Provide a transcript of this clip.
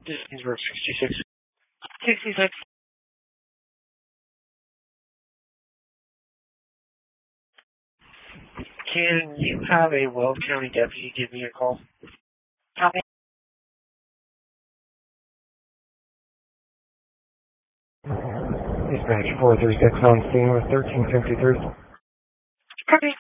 This is Route 66. 66. Can you have a Weld County deputy give me a call? Copy. Dispatch 436 on scene with 1353. Copy.